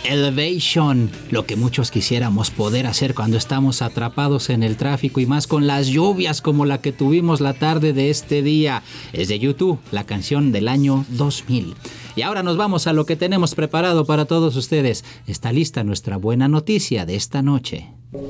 Elevation, lo que muchos quisiéramos poder hacer cuando estamos atrapados en el tráfico y más con las lluvias como la que tuvimos la tarde de este día. Es de YouTube, la canción del año 2000. Y ahora nos vamos a lo que tenemos preparado para todos ustedes. Está lista nuestra buena noticia de esta noche.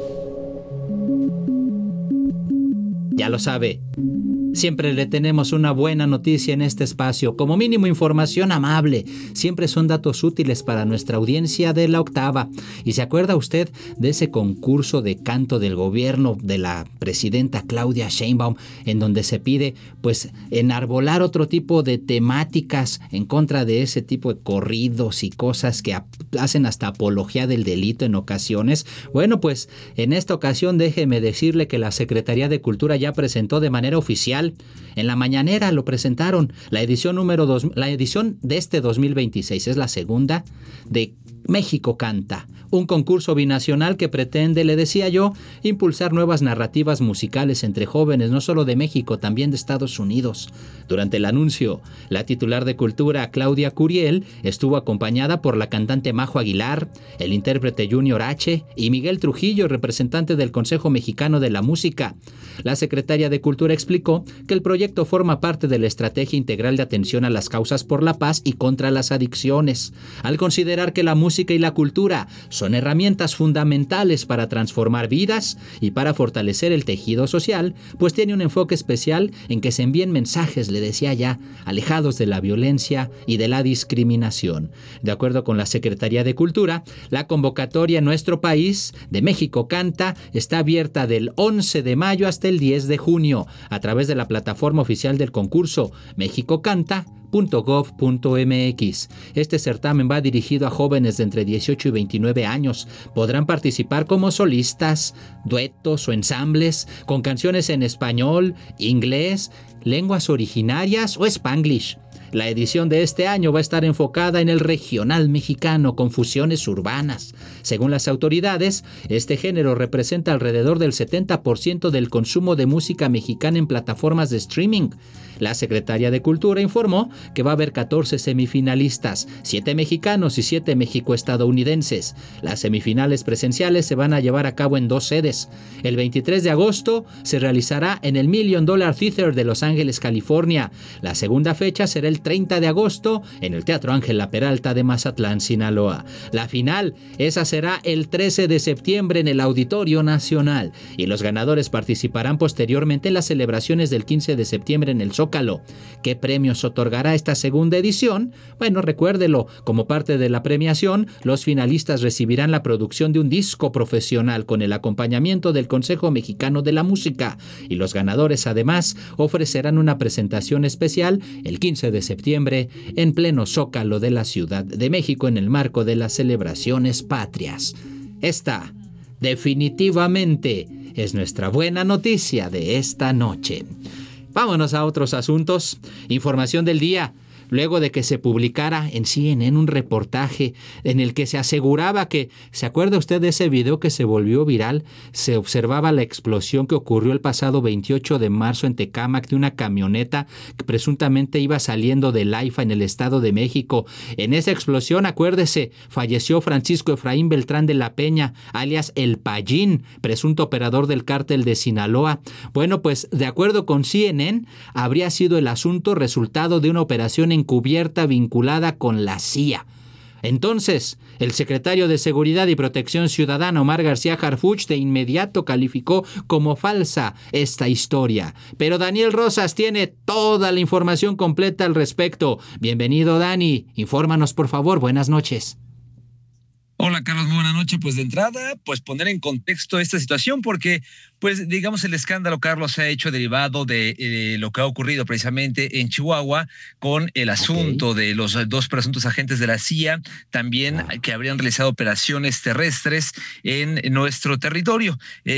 Ya lo sabe. Siempre le tenemos una buena noticia en este espacio, como mínimo información amable. Siempre son datos útiles para nuestra audiencia de la octava. ¿Y se acuerda usted de ese concurso de canto del gobierno de la presidenta Claudia Sheinbaum, en donde se pide, pues, enarbolar otro tipo de temáticas en contra de ese tipo de corridos y cosas que hacen hasta apología del delito en ocasiones? Bueno, pues, en esta ocasión déjeme decirle que la Secretaría de Cultura ya presentó de manera oficial. En la mañanera lo presentaron, la edición número 2, la edición de este 2026, es la segunda de México Canta, un concurso binacional que pretende, le decía yo, impulsar nuevas narrativas musicales entre jóvenes, no solo de México, también de Estados Unidos. Durante el anuncio, la titular de Cultura, Claudia Curiel, estuvo acompañada por la cantante Majo Aguilar, el intérprete Junior H. y Miguel Trujillo, representante del Consejo Mexicano de la Música. La secretaria de Cultura explicó que el proyecto forma parte de la Estrategia Integral de Atención a las Causas por la Paz y contra las Adicciones, al considerar que la música y la cultura son herramientas fundamentales para transformar vidas y para fortalecer el tejido social, pues tiene un enfoque especial en que se envíen mensajes, le decía ya, alejados de la violencia y de la discriminación. De acuerdo con la Secretaría de Cultura, la convocatoria en nuestro país de México Canta está abierta del 11 de mayo hasta el 10 de junio a través de la plataforma oficial del concurso mexicocanta.gov.mx. Este certamen va dirigido a jóvenes de entre 18 y 29 años. Podrán participar como solistas, duetos o ensambles con canciones en español, inglés, lenguas originarias o spanglish. La edición de este año va a estar enfocada en el regional mexicano con fusiones urbanas. Según las autoridades, este género representa alrededor del 70% del consumo de música mexicana en plataformas de streaming. La Secretaría de Cultura informó que va a haber 14 semifinalistas, 7 mexicanos y 7 mexicoestadounidenses. Las semifinales presenciales se van a llevar a cabo en 2 sedes. El 23 de agosto se realizará en el $1 Million Theater de Los Ángeles, California. La segunda fecha será el 30 de agosto en el Teatro Ángela Peralta de Mazatlán, Sinaloa. La final, esa será el 13 de septiembre en el Auditorio Nacional. Y los ganadores participarán posteriormente en las celebraciones del 15 de septiembre en el Zócalo. ¿Qué premios otorgará esta segunda edición? Bueno, recuérdelo, como parte de la premiación, los finalistas recibirán la producción de un disco profesional con el acompañamiento del Consejo Mexicano de la Música, y los ganadores además ofrecerán una presentación especial el 15 de septiembre en pleno Zócalo de la Ciudad de México en el marco de las celebraciones patrias. Esta, definitivamente, es nuestra buena noticia de esta noche. Vámonos a otros asuntos. Información del día. Luego de que se publicara en CNN un reportaje en el que se aseguraba que, ¿se acuerda usted de ese video que se volvió viral? Se observaba la explosión que ocurrió el pasado 28 de marzo en Tecámac de una camioneta que presuntamente iba saliendo del AIFA en el Estado de México. En esa explosión, acuérdese, falleció Francisco Efraín Beltrán de la Peña, alias El Payín, presunto operador del cártel de Sinaloa. Bueno, pues de acuerdo con CNN, habría sido el asunto resultado de una operación encubierta vinculada con la CIA. Entonces, el secretario de Seguridad y Protección Ciudadana, Omar García Harfuch, de inmediato calificó como falsa esta historia. Pero Daniel Rosas tiene toda la información completa al respecto. Bienvenido, Dani. Infórmanos, por favor. Buenas noches. Hola, Carlos, muy buena noche. Pues de entrada, pues poner en contexto esta situación porque, pues digamos, el escándalo, Carlos, se ha hecho derivado de lo que ha ocurrido precisamente en Chihuahua con el asunto de los 2 presuntos agentes de la CIA, también que habrían realizado operaciones terrestres en nuestro territorio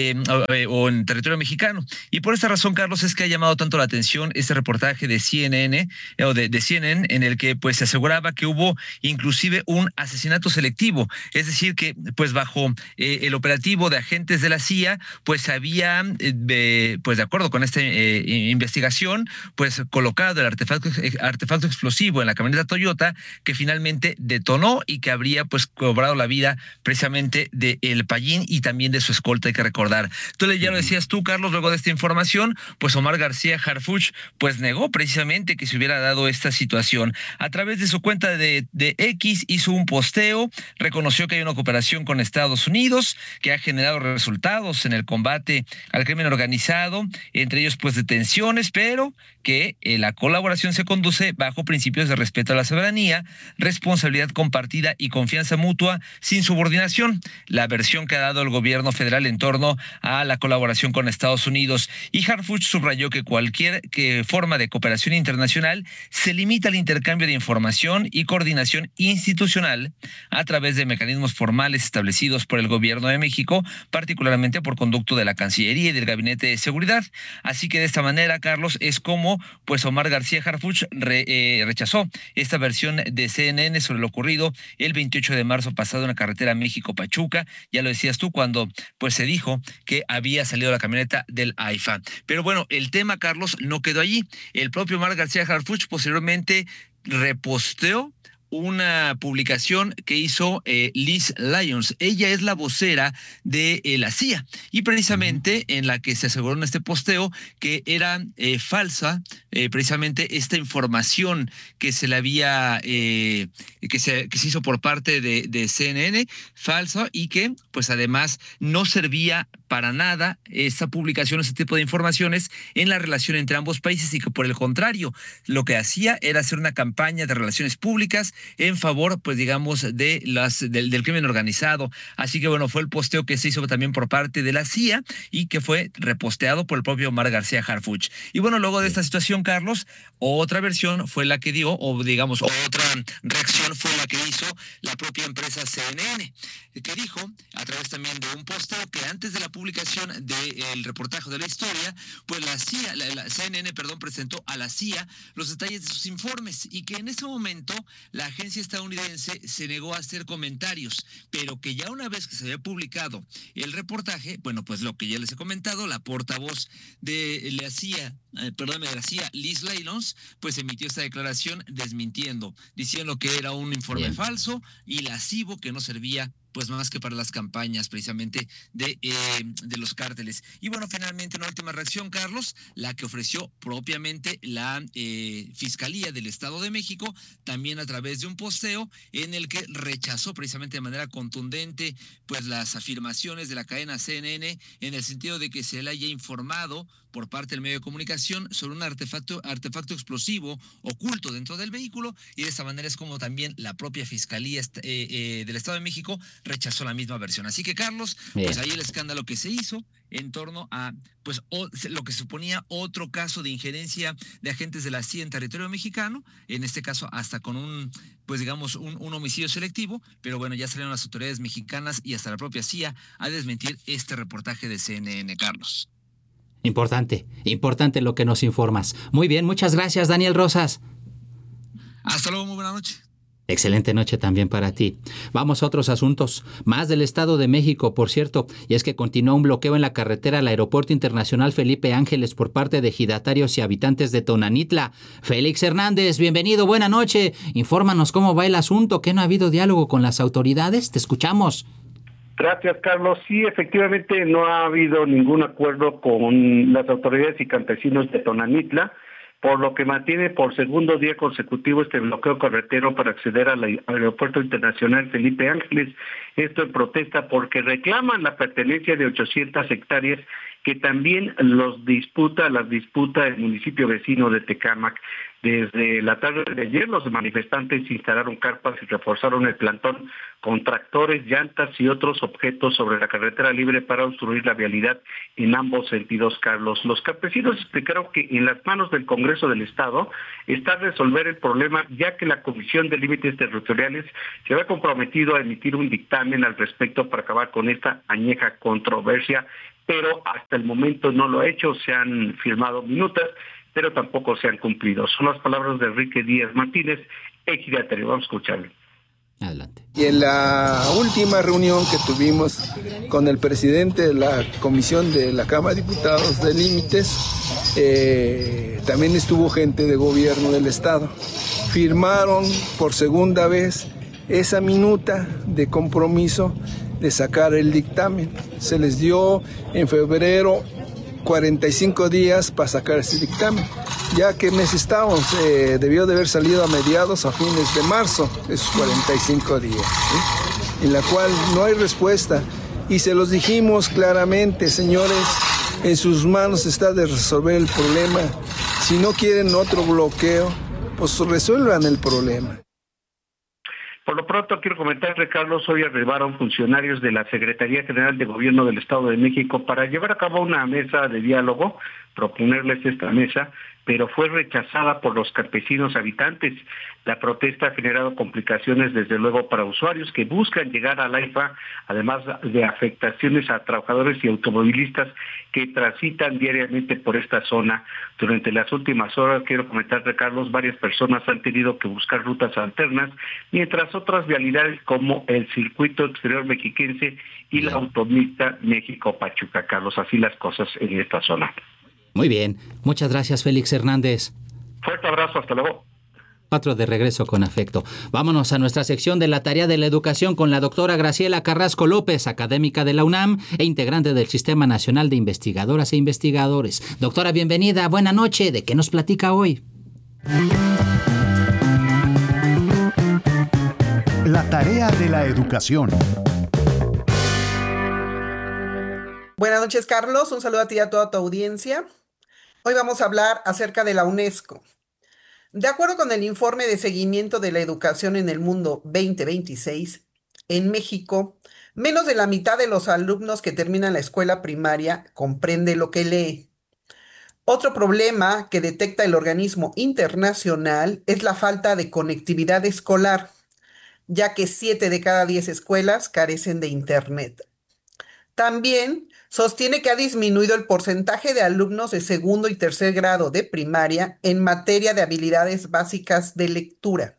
o en territorio mexicano. Y por esta razón, Carlos, es que ha llamado tanto la atención este reportaje de CNN o de CNN en el que pues se aseguraba que hubo inclusive un asesinato selectivo. Es decir, que pues bajo el operativo de agentes de la CIA, pues había, pues de acuerdo con esta investigación, pues colocado el artefacto explosivo en la camioneta Toyota que finalmente detonó y que habría pues cobrado la vida precisamente de El Payín y también de su escolta, hay que recordar. Entonces ya lo decías tú, Carlos, luego de esta información, pues Omar García Harfuch pues negó precisamente que se hubiera dado esta situación. A través de su cuenta de X hizo un posteo, reconoció que hay una cooperación con Estados Unidos que ha generado resultados en el combate al crimen organizado, entre ellos pues detenciones, pero que la colaboración se conduce bajo principios de respeto a la soberanía, responsabilidad compartida y confianza mutua sin subordinación, la versión que ha dado el gobierno federal en torno a la colaboración con Estados Unidos. Y Harfuch subrayó que cualquier forma de cooperación internacional se limita al intercambio de información y coordinación institucional a través de mecanismos formales establecidos por el gobierno de México, particularmente por conducto de la Cancillería y del Gabinete de Seguridad. Así que de esta manera, Carlos, es como pues Omar García Harfuch rechazó esta versión de CNN sobre lo ocurrido el 28 de marzo pasado en la carretera México-Pachuca. Ya lo decías tú, cuando pues se dijo que había salido la camioneta del AIFA. Pero bueno, el tema, Carlos, no quedó allí. El propio Omar García Harfuch posteriormente reposteó una publicación que hizo Liz Lyons. Ella es la vocera de la CIA y precisamente en la que se aseguró en este posteo que era falsa precisamente esta información que se le había que se hizo por parte de CNN, falsa, y que pues además no servía para nada esta publicación, este tipo de informaciones en la relación entre ambos países, y que por el contrario lo que hacía era hacer una campaña de relaciones públicas en favor, pues digamos, del crimen organizado. Así que bueno, fue el posteo que se hizo también por parte de la CIA y que fue reposteado por el propio Omar García Harfuch. Y bueno, luego de esta situación, Carlos, otra versión fue la que dio, o digamos, otra reacción fue la que hizo la propia empresa CNN, que dijo, a través también de un posteo, que antes de la publicación del reportaje de la historia, pues la CIA, la CNN, perdón, presentó a la CIA los detalles de sus informes y que en ese momento la agencia estadounidense se negó a hacer comentarios, pero que ya una vez que se había publicado el reportaje, bueno, pues lo que ya les he comentado, la portavoz de la CIA, Liz Lyons, pues emitió esta declaración desmintiendo, diciendo que era un informe falso y lascivo que no servía pues más que para las campañas precisamente de los cárteles. Y bueno, finalmente una última reacción, Carlos, la que ofreció propiamente la Fiscalía del Estado de México, también a través de un posteo en el que rechazó precisamente de manera contundente pues las afirmaciones de la cadena CNN en el sentido de que se le haya informado por parte del medio de comunicación sobre un artefacto explosivo oculto dentro del vehículo, y de esta manera es como también la propia Fiscalía del Estado de México rechazó la misma versión. Así que, Carlos, pues ahí el escándalo que se hizo en torno a pues lo que suponía otro caso de injerencia de agentes de la CIA en territorio mexicano, en este caso hasta con un homicidio selectivo, pero bueno, ya salieron las autoridades mexicanas y hasta la propia CIA a desmentir este reportaje de CNN, Carlos. Importante lo que nos informas. Muy bien, muchas gracias, Daniel Rosas. Hasta luego, muy buena noche. Excelente noche también para ti. Vamos a otros asuntos. Más del Estado de México, por cierto, y es que continúa un bloqueo en la carretera al Aeropuerto Internacional Felipe Ángeles por parte de ejidatarios y habitantes de Tonanitla. Félix Hernández, bienvenido, buena noche. Infórmanos cómo va el asunto, que no ha habido diálogo con las autoridades. Te escuchamos. Gracias, Carlos. Sí, efectivamente no ha habido ningún acuerdo con las autoridades y campesinos de Tonanitla, por lo que mantiene por segundo día consecutivo este bloqueo carretero para acceder al Aeropuerto Internacional Felipe Ángeles. Esto en protesta porque reclaman la pertenencia de 800 hectáreas que también las disputa el municipio vecino de Tecámac. Desde la tarde de ayer los manifestantes instalaron carpas y reforzaron el plantón con tractores, llantas y otros objetos sobre la carretera libre para obstruir la vialidad en ambos sentidos, Carlos. Los campesinos explicaron que en las manos del Congreso del Estado está resolver el problema, ya que la Comisión de Límites Territoriales se había comprometido a emitir un dictamen al respecto para acabar con esta añeja controversia, pero hasta el momento no lo ha hecho. Se han firmado minutas, pero tampoco se han cumplido. Son las palabras de Enrique Díaz Martínez, ejidatario. Vamos a escucharlo. Adelante. Y en la última reunión que tuvimos con el presidente de la Comisión de la Cámara de Diputados de Límites, también estuvo gente de gobierno del Estado. Firmaron por segunda vez esa minuta de compromiso de sacar el dictamen. Se les dio en febrero 45 días para sacar ese dictamen. Ya que mes estamos, debió de haber salido a mediados, a fines de marzo, esos 45 días, ¿sí? En la cual no hay respuesta. Y se los dijimos claramente, señores, en sus manos está de resolver el problema. Si no quieren otro bloqueo, pues resuelvan el problema. Por lo pronto quiero comentarle, Carlos, hoy arribaron funcionarios de la Secretaría General de Gobierno del Estado de México para llevar a cabo una mesa de diálogo, proponerles esta mesa, pero fue rechazada por los campesinos habitantes. La protesta ha generado complicaciones, desde luego, para usuarios que buscan llegar a la AIFA, además de afectaciones a trabajadores y automovilistas que transitan diariamente por esta zona. Durante las últimas horas, quiero comentarle, Carlos, varias personas han tenido que buscar rutas alternas, mientras otras vialidades como el circuito exterior mexiquense y la autopista México-Pachuca, Carlos. Así las cosas en esta zona. Muy bien. Muchas gracias, Félix Hernández. Fuerte abrazo, hasta luego. 4 de regreso con afecto. Vámonos a nuestra sección de la tarea de la educación con la doctora Graciela Carrasco López, académica de la UNAM e integrante del Sistema Nacional de Investigadoras e Investigadores. Doctora, bienvenida. Buena noche. ¿De qué nos platica hoy? La tarea de la educación. Buenas noches, Carlos. Un saludo a ti y a toda tu audiencia. Hoy vamos a hablar acerca de la UNESCO. De acuerdo con el informe de seguimiento de la educación en el mundo 2026, en México, menos de la mitad de los alumnos que terminan la escuela primaria comprende lo que lee. Otro problema que detecta el organismo internacional es la falta de conectividad escolar, ya que 7 de cada 10 escuelas carecen de Internet. También sostiene que ha disminuido el porcentaje de alumnos de segundo y tercer grado de primaria en materia de habilidades básicas de lectura.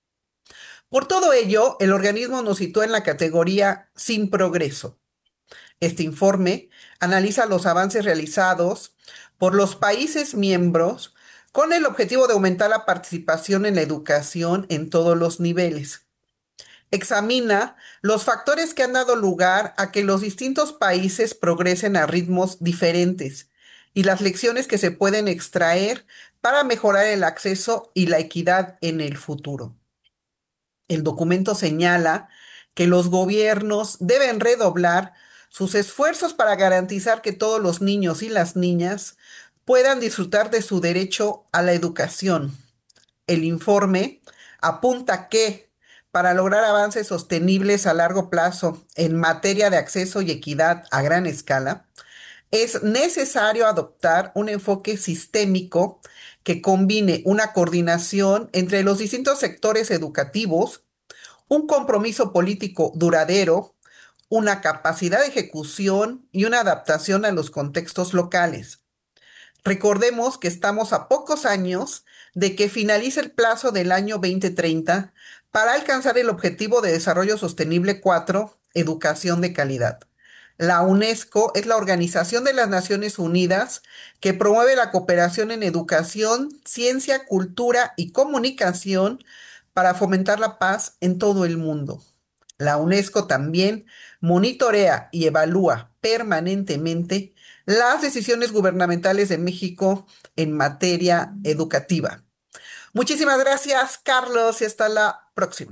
Por todo ello, el organismo nos sitúa en la categoría sin progreso. Este informe analiza los avances realizados por los países miembros con el objetivo de aumentar la participación en la educación en todos los niveles. Examina los factores que han dado lugar a que los distintos países progresen a ritmos diferentes y las lecciones que se pueden extraer para mejorar el acceso y la equidad en el futuro. El documento señala que los gobiernos deben redoblar sus esfuerzos para garantizar que todos los niños y las niñas puedan disfrutar de su derecho a la educación. El informe apunta que, para lograr avances sostenibles a largo plazo en materia de acceso y equidad a gran escala, es necesario adoptar un enfoque sistémico que combine una coordinación entre los distintos sectores educativos, un compromiso político duradero, una capacidad de ejecución y una adaptación a los contextos locales. Recordemos que estamos a pocos años de que finalice el plazo del año 2030 para alcanzar el Objetivo de Desarrollo Sostenible 4, Educación de Calidad. La UNESCO es la Organización de las Naciones Unidas que promueve la cooperación en educación, ciencia, cultura y comunicación para fomentar la paz en todo el mundo. La UNESCO también monitorea y evalúa permanentemente las decisiones gubernamentales de México en materia educativa. Muchísimas gracias, Carlos, y hasta la próxima.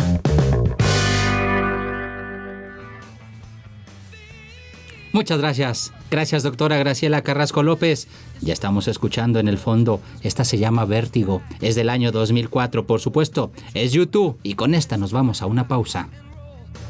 Muchas gracias. Gracias, doctora Graciela Carrasco López. Ya estamos escuchando en el fondo. Esta se llama Vértigo. Es del año 2004, por supuesto. Es YouTube. Y con esta nos vamos a una pausa.